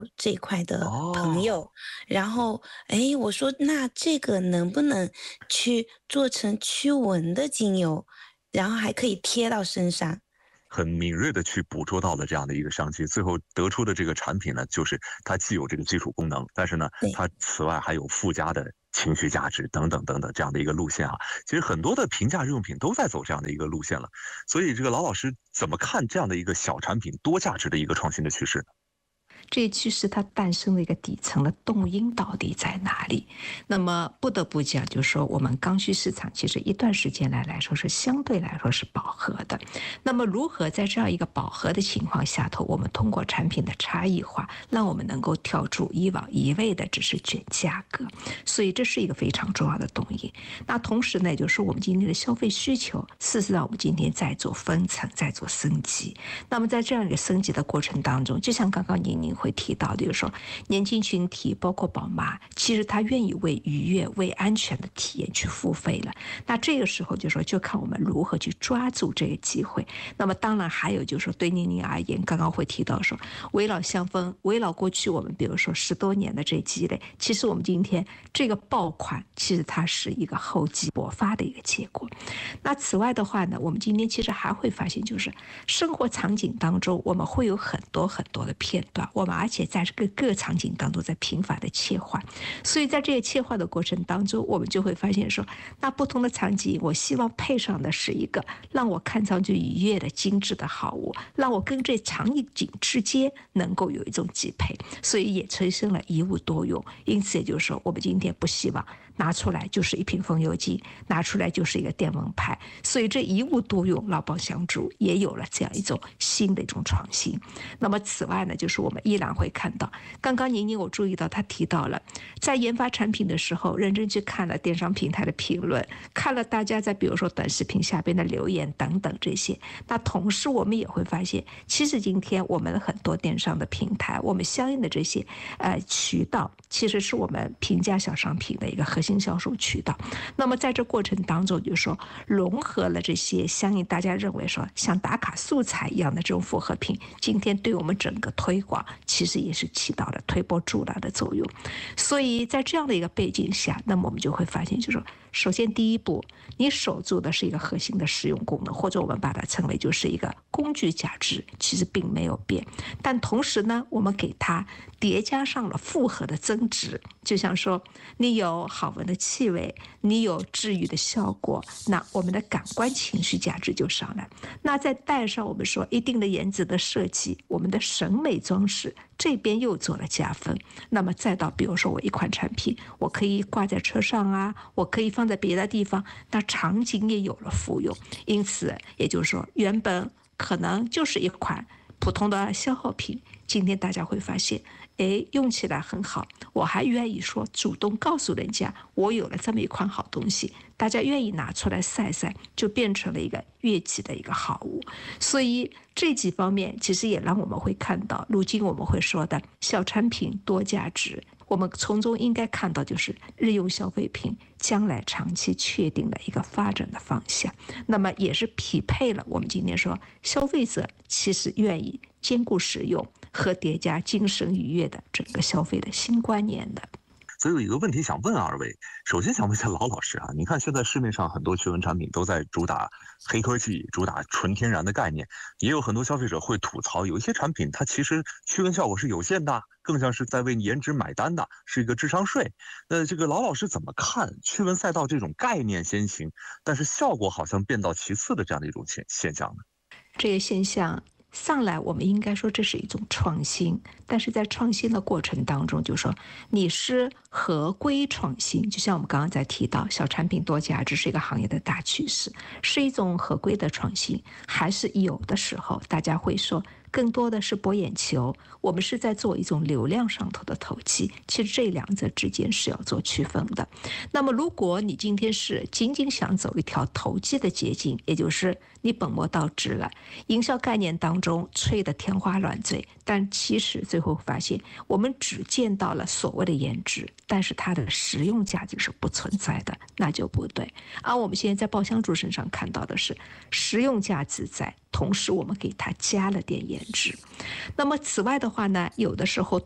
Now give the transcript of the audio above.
这一块的朋哦， 友，然后我说那这个能不能去做成驱蚊的精油，然后还可以贴到身上。 很敏锐的去捕捉到了这样的一个商机，最后得出的这个产品呢，就是它既有这个基础功能，但是呢， 对。 它此外还有附加的情绪价值等等等等这样的一个路线啊。其实很多的平价日用品都在走这样的一个路线了，所以这个老老师怎么看这样的一个小产品多价值的一个创新的趋势呢？ 这一趋势它诞生的一个底层的动因到底在哪里？那么不得不讲，就是说我们刚需市场其实一段时间来说是相对来说是饱和的。那么如何在这样一个饱和的情况下头，我们通过产品的差异化，让我们能够跳出以往一味的只是卷价格？所以这是一个非常重要的动因。那同时呢，就是我们今天的消费需求，事实上我们今天在做分层，在做升级。那么在这样一个升级的过程当中，就像刚刚您会提到的，就是说年轻群体包括宝妈，其实他愿意为愉悦、为安全的体验去付费了。那这个时候就说，就看我们如何去抓住这个机会。那么当然还有就是说，对您而言，刚刚会提到说，围绕香氛，围绕过去我们比如说10多年的这积累，其实我们今天这个爆款，其实它是一个厚积薄发的一个结果。那此外的话呢，我们今天其实还会发现，就是生活场景当中，我们会有很多很多的片段，我们而且在这个各场景当中在频繁的切换，所以在这个切换的过程当中，我们就会发现说，那不同的场景，我希望配上的是一个让我看上去愉悦的精致的好物，让我跟这场景之间能够有一种匹配，所以也催生了一物多用。因此也就是说，我们今天不希望拿出来就是一瓶风油精，拿出来就是一个电蚊拍，所以这一物多用，劳帮相助，也有了这样一种新的一种创新。那么此外呢，就是我们依然会看到，刚刚宁宁我注意到他提到了，在研发产品的时候，认真去看了电商平台的评论，看了大家在比如说短视频下边的留言等等这些。那同时我们也会发现，其实今天我们很多电商的平台，我们相应的这些渠道，其实是我们平价小商品的一个核心销售渠道。那么在这过程当中，就是说融合了这些相应大家认为说像打卡素材一样的这种复合品，今天对我们整个推广其实也是起到了推波助澜的作用。所以在这样的一个背景下，那么我们就会发现，就是说首先第一步，你守住的是一个核心的实用功能，或者我们把它称为就是一个工具价值，其实并没有变。但同时呢，我们给它叠加上了复合的增值，就像说你有好闻的气味，你有治愈的效果，那我们的感官情绪价值就上来。那再带上我们说一定的颜值的设计，我们的审美装饰这边又做了加分。那么再到比如说我一款产品，我可以挂在车上啊，我可以放在别的地方，那场景也有了复用。因此也就是说，原本可能就是一款普通的消耗品，今天大家会发现，用起来很好，我还愿意说主动告诉人家我有了这么一款好东西，大家愿意拿出来晒晒，就变成了一个乐器的一个好物。所以这几方面其实也让我们会看到，如今我们会说的小产品多价值，我们从中应该看到就是日用消费品将来长期确定的一个发展的方向。那么也是匹配了我们今天说消费者其实愿意兼顾实用和叠加精神愉悦的整个消费的新观念的。 所以有一个问题想问二位，首先想问一下老老师啊，你看现在市面上很多驱蚊产品都在主打黑科技，主打纯天然的概念，也有很多消费者会吐槽，有一些产品它其实驱蚊效果是有限的，更像是在为颜值买单的，是一个智商税。这个老老师怎么看驱蚊赛道这种概念先行，但是效果好像变到其次的这样的一种现象呢？ 这个现象上来，我们应该说这是一种创新，但是在创新的过程当中，就说你是合规创新，就像我们刚刚在提到，小产品多价值是一个行业的大趋势，是一种合规的创新，还是有的时候大家会说更多的是博眼球，我们是在做一种流量上头的投机，其实这两者之间是要做区分的。那么如果你今天是仅仅想走一条投机的捷径，也就是你本末倒置了，营销概念当中吹得天花乱坠，但其实最后发现我们只见到了所谓的颜值，但是它的实用价值是不存在的，那就不对。而我们现在在爆香珠身上看到的是实用价值在，同时我们给它加了点颜值。那么此外的话呢，有的时候